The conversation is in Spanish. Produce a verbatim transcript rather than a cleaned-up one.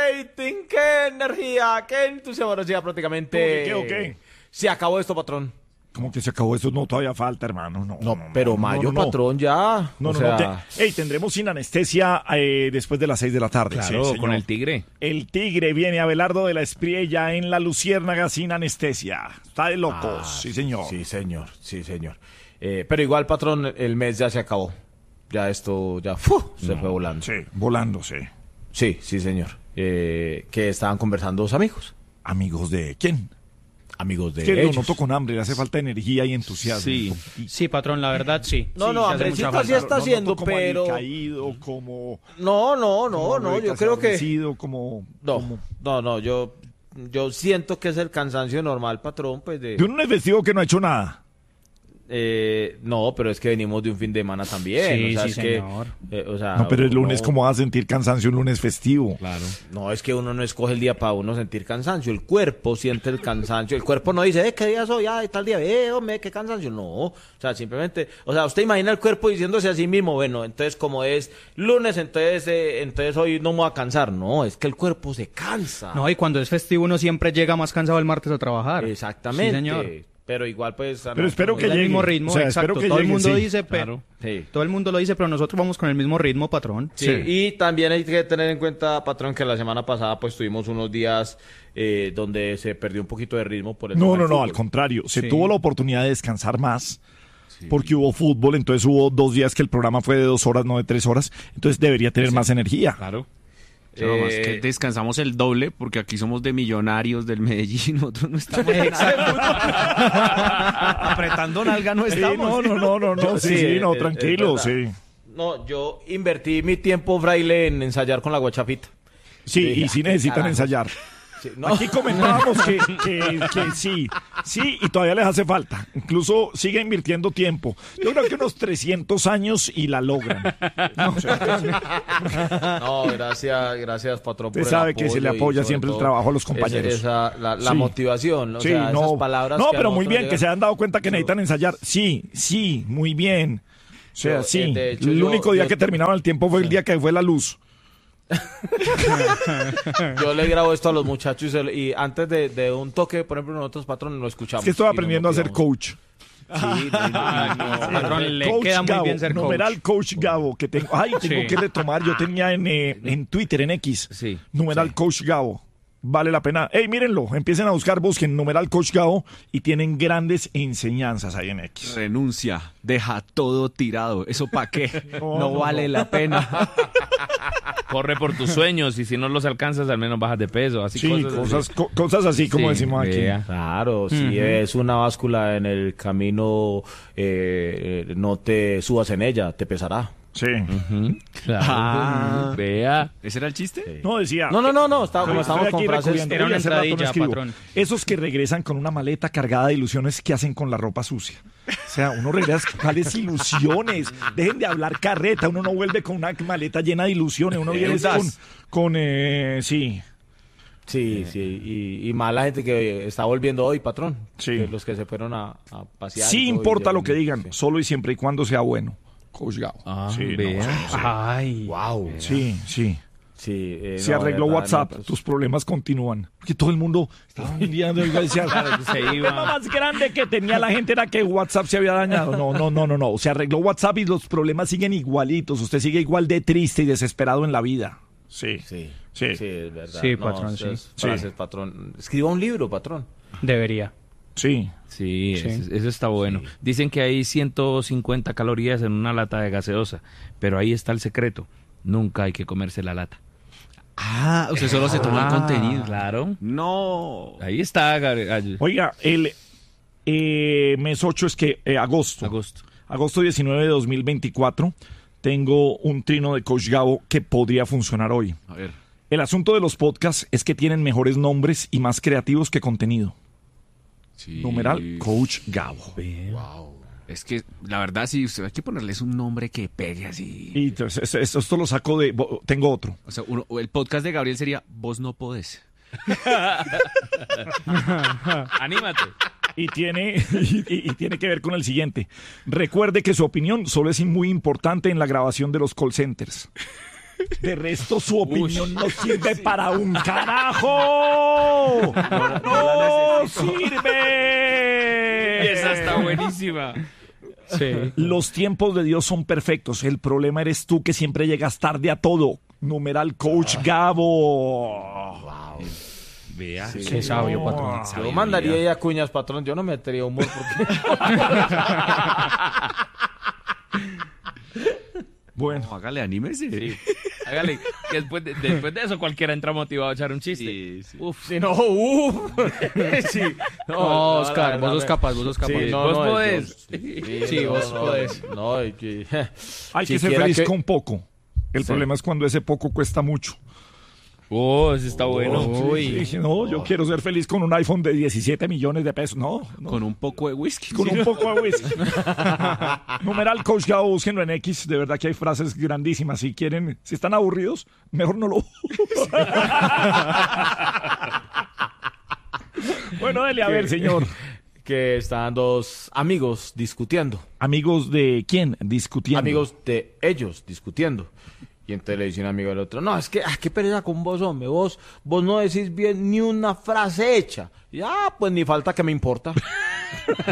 rating, qué energía, qué entusiasmo. Ya prácticamente. ¿Qué o qué? Se acabó esto, patrón. ¿Cómo que se acabó eso? No, todavía falta, hermano. No, No, no, no, pero no, mayo, no, no. patrón, ya. No, o no, sea... no. Te... Ey, tendremos sin anestesia eh, después de las seis de la tarde. Claro, sí, señor. con el tigre. El tigre viene Abelardo de la Espriella en la Luciérnaga sin anestesia. Está de locos, Ah, sí, señor. Sí, señor, sí, señor. Eh, pero igual, patrón, el mes ya se acabó. Ya esto, ya, ¡fu! Se No, fue volando. Sí, volando, sí. Sí, sí, señor. Eh, que estaban conversando dos amigos. ¿Amigos de quién? Amigos de Es que lo ellos. noto con hambre, le hace falta energía y entusiasmo. Sí. Sí, patrón, la verdad, sí. No, Sí, no, sí hace mucha Andresito falta. sí está Lo haciendo, noto como pero... caído, como... No, no, no, como no, yo casi creo que... adormecido, como... No, como- no, no, yo, yo siento que es el cansancio normal, patrón, pues de... De un mes vestido que no ha hecho nada. Eh, no, pero es que venimos de un fin de semana también. Sí, o sea, sí, es que, señor. eh, o sea, No, pero el lunes, no- ¿cómo va a sentir cansancio un lunes festivo? Claro. No, es que uno no escoge el día para uno sentir cansancio. El cuerpo siente el cansancio. El cuerpo no dice, eh, ¿qué día soy? Ay, tal día, eh, hombre, qué cansancio. No, o sea, simplemente, o sea, usted imagina el cuerpo diciéndose a sí mismo, bueno, entonces como es lunes, entonces, eh, entonces hoy no me voy a cansar. No, es que el cuerpo se cansa. No, y cuando es festivo uno siempre llega más cansado el martes a trabajar. Exactamente. Sí, señor. Pero igual, pues... Pero espero que Es el llegue. mismo ritmo, O sea, exacto. espero que Todo el llegue, mundo sí. dice, pero... Claro. Sí. Todo el mundo lo dice, pero nosotros vamos con el mismo ritmo, patrón. Sí, Sí. y también hay que tener en cuenta, patrón, que la semana pasada pues tuvimos unos días eh, donde se perdió un poquito de ritmo por el No, tema no, del no, fútbol. al contrario. Se Sí. tuvo la oportunidad de descansar más porque hubo fútbol, entonces hubo dos días que el programa fue de dos horas, no de tres horas. Entonces debería tener más energía. Claro. Pero más Eh, que descansamos el doble porque aquí somos de Millonarios del Medellín, nosotros no estamos apretando nalga, no Sí, estamos. no, no, no, no, no, sí, Sí, sí, no, es- tranquilo, es sí. verdad. No, yo invertí mi tiempo, fraile, en ensayar con la guachafita. Sí, Sí, y sí qué necesitan carajo. ensayar. Sí, no. Aquí comentábamos que, que, que sí, sí, y todavía les hace falta. Incluso sigue invirtiendo tiempo. Yo creo que unos trescientos años y la logran. No, o sea, No, gracias, gracias, patrón. Usted por el sabe que se le apoyo y apoya sobre siempre el todo trabajo a los compañeros. Esa, esa- la, la Sí. motivación, o sí, sea, no, esas palabras. no, que a pero muy nosotros bien, que llegan. se han dado cuenta que Pero- necesitan ensayar. Sí, sí, muy bien. O sea, Yo, sí. eh, de hecho, el yo- único día yo- que terminaba el tiempo fue el día que fue la luz. Yo le grabo esto a los muchachos y, se lo- y antes de, de un toque, por ejemplo, nosotros, patrón, lo escuchamos. Es que estoy y nos aprendiendo a ser motivamos. coach. Sí, no, no, no, no. Patrón, le Coach queda muy Gabo, bien ser coach. numeral Coach Gabo, que tengo, ay, tengo Sí. que retomar, yo tenía en, eh, en Twitter, en X, Sí, numeral sí. Coach Gabo, vale la pena, hey, mírenlo, empiecen a buscar, busquen numeral Coach Gabo y tienen grandes enseñanzas ahí en X. Renuncia, deja todo tirado, ¿eso para qué? No, No, no, vale no. la pena. Corre por tus sueños y si no los alcanzas al menos bajas de peso. Así Sí, cosas, cosas, así. co- cosas así como Sí, decimos aquí. vea. Claro, si es una báscula en el camino, eh, eh, no te subas en ella, te pesará. Sí. Ujú, claro. Ah. Vea. ¿Ese era el chiste? No, decía... No, no, no, no, estaba, como Estoy estamos aquí con frases. recurriendo. Era una Oye, hace rato no entradilla, escribo. patrón. Esos que regresan con una maleta cargada de ilusiones, ¿qué hacen con la ropa sucia? O sea, uno regresa, ¿cuáles ilusiones? Dejen de hablar carreta, uno no vuelve con una maleta llena de ilusiones, uno viene Esas. con, con eh, sí, Sí, sí, y, y más la gente que está volviendo hoy, patrón. Sí. Que los que se fueron a, a pasear. sí y todo, importa y- lo que digan, Sí. solo y siempre y cuando sea bueno. Coach Gabo. Ah, Sí, no, vea. sí, sí. Ay. Wow. Sí, sí. Sí, eh, Se no, arregló verdad, WhatsApp, no, pues- tus problemas continúan. Porque todo el mundo estaba enviando y decía, se el iba. problema más grande que tenía la gente era que WhatsApp se había dañado. No, no, no, no, no. Se arregló WhatsApp y los problemas siguen igualitos. Usted sigue igual de triste y desesperado en la vida. Sí. Sí, Sí. sí, es verdad. Sí, No, patrón, esas sí. frases, Sí. patrón. Escriba un libro, patrón. Debería. Sí. Sí, Sí. Eso, eso está bueno. Dicen que hay ciento cincuenta calorías en una lata de gaseosa, pero ahí está el secreto. Nunca hay que comerse la lata. Ah, usted solo se toma el contenido. Claro. No. Ahí está, Gabriel. Oiga, el eh, mes ocho es que eh, agosto. Agosto. Agosto diecinueve de dos mil veinticuatro. Tengo un trino de Coach Gabo que podría funcionar hoy. A ver. El asunto de los podcasts es que tienen mejores nombres y más creativos que contenido. Sí. Numeral Coach Gabo. Wow. Es que, la verdad, sí, usted hay que ponerles un nombre que pegue así. Y entonces, esto, esto- esto lo saco de... bo- Tengo otro. O sea, uno- el podcast de Gabriel sería Vos no podés. Anímate. Y tiene, y, y- y tiene que ver con el siguiente. Recuerde que su opinión solo es muy importante en la grabación de los call centers. De resto, su opinión no sirve para un carajo. ¡No sirve! Esa está buenísima. Sí. Los tiempos de Dios son perfectos. El problema eres tú que siempre llegas tarde a todo. Numeral Coach Gabo. Vea. Sí. Qué sabio, No. patrón. Yo Sabiduría. mandaría ella cuñas, patrón. Yo no metería humor porque... Bueno, No, hágale, anímese. Hágale, que después de, después de eso cualquiera entra motivado a echar un chiste. Sí, sí. Uf, Si no, uff. Sí. No, la Oscar, vos verdad, sos me- capaz, vos sos capaz. Sí, no, Vos no, podés. yo- Sí, no, vos no, podés. No, hay que... hay que ser Siquiera feliz que- con poco. El Sí. problema es cuando ese poco cuesta mucho. oh, ese está bueno. Uy. Dije, no, yo quiero ser feliz con un iPhone de diecisiete millones de pesos. No, no. Con un poco de whisky. Con un poco de whisky. Numeral Coach Gabo, búsquenlo en X. De verdad que hay frases grandísimas. Si quieren, si están aburridos, mejor no lo. Bueno, dele a ver, señor. Que están dos amigos discutiendo. Amigos de quién discutiendo. Amigos de ellos discutiendo. Y entonces le dice un amigo al otro, no, es que, ah, qué pereza con vos, hombre, vos, vos no decís bien ni una frase hecha. Y, ah, pues ni falta que me importa.